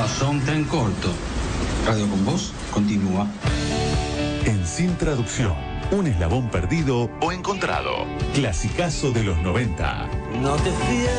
son tan corto. Radio con Voz continúa. En Sin Traducción, un eslabón perdido o encontrado. Clasicazo de los 90. No te fíes